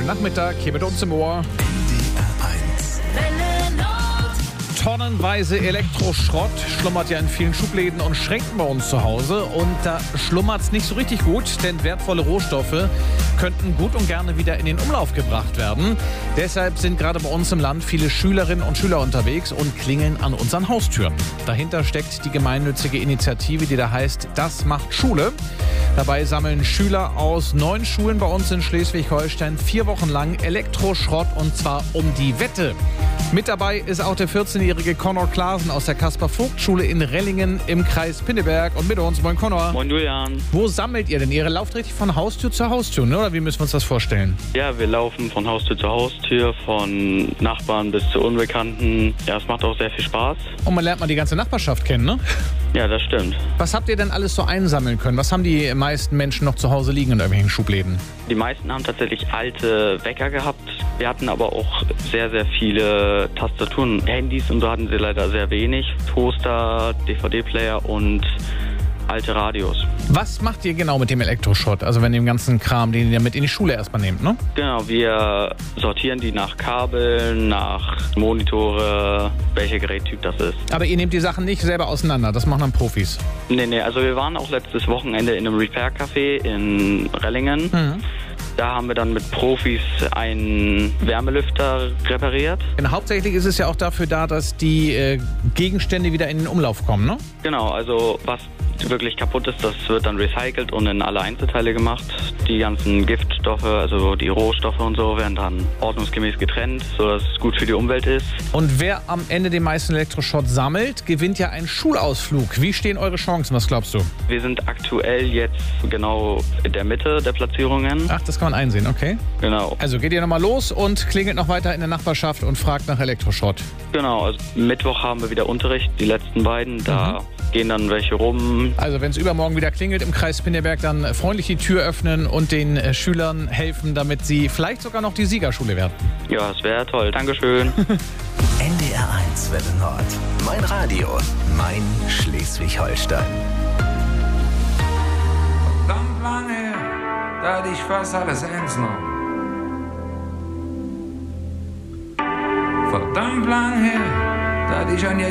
Nachmittag hier mit uns im Ohr. Tonnenweise Elektroschrott schlummert ja in vielen Schubläden und Schränken bei uns zu Hause. Und da schlummert es nicht so richtig gut, denn wertvolle Rohstoffe könnten gut und gerne wieder in den Umlauf gebracht werden. Deshalb sind gerade bei uns im Land viele Schülerinnen und Schüler unterwegs und klingeln an unseren Haustüren. Dahinter steckt die gemeinnützige Initiative, die da heißt Das macht Schule. Dabei sammeln Schüler aus 9 Schulen bei uns in Schleswig-Holstein 4 Wochen lang Elektroschrott, und zwar um die Wette. Mit dabei ist auch der 14-jährige Connor Klaasen aus der Kaspar-Vogt-Schule in Rellingen im Kreis Pinneberg. Und mit uns, moin Connor. Moin Julian. Wo sammelt ihr denn? Ihr lauft richtig von Haustür zu Haustür, ne? Oder wie müssen wir uns das vorstellen? Ja, wir laufen von Haustür zu Haustür, von Nachbarn bis zu Unbekannten. Ja, es macht auch sehr viel Spaß. Und man lernt mal die ganze Nachbarschaft kennen, ne? Ja, das stimmt. Was habt ihr denn alles so einsammeln können? Was haben die meisten Menschen noch zu Hause liegen in irgendwelchen Schubläden? Die meisten haben tatsächlich alte Wecker gehabt. Wir hatten aber auch sehr, sehr viele Tastaturen, Handys, und so hatten sie leider sehr wenig. Toaster, DVD-Player und alte Radios. Was macht ihr genau mit dem Elektroschrott? Also wenn ihr den ganzen Kram, den ihr mit in die Schule erstmal nehmt, ne? Genau, wir sortieren die nach Kabeln, nach Monitore, welcher Gerättyp das ist. Aber ihr nehmt die Sachen nicht selber auseinander, das machen dann Profis. Nee, also wir waren auch letztes Wochenende in einem Repair-Café in Rellingen. Da haben wir dann mit Profis einen Wärmelüfter repariert. Hauptsächlich ist es ja auch dafür da, dass die Gegenstände wieder in den Umlauf kommen, ne? Genau, also was wirklich kaputt ist, das wird dann recycelt und in alle Einzelteile gemacht. Die ganzen Giftstoffe, also die Rohstoffe und so, werden dann ordnungsgemäß getrennt, sodass es gut für die Umwelt ist. Und wer am Ende den meisten Elektroschrott sammelt, gewinnt ja einen Schulausflug. Wie stehen eure Chancen? Was glaubst du? Wir sind aktuell jetzt genau in der Mitte der Platzierungen. Ach, das kann man einsehen, okay. Genau. Also geht ihr nochmal los und klingelt noch weiter in der Nachbarschaft und fragt nach Elektroschrott. Genau, also Mittwoch haben wir wieder Unterricht, die letzten beiden, da gehen dann welche rum. Also wenn es übermorgen wieder klingelt im Kreis Pinneberg, dann freundlich die Tür öffnen und den Schülern helfen, damit sie vielleicht sogar noch die Siegerschule werden. Ja, das wäre toll. Dankeschön. NDR 1 Welle Nord. Mein Radio. Mein Schleswig-Holstein. Verdammt lange her, da hatte ich fast alles eins noch. Verdammt lang her, da hatte ich an